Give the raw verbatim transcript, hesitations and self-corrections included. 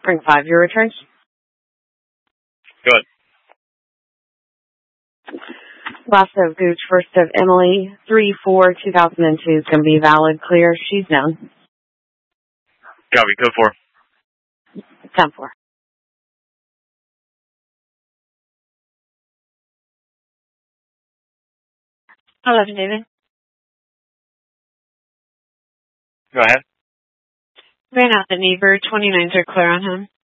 Ring five, your returns. Good. Last of Gooch, first of Emily, three four two thousand two is going to be valid, clear. She's known. Copy, code four. ten four. eleven, David. Go ahead. Ran out the neighbor, twenty-nines are clear on him.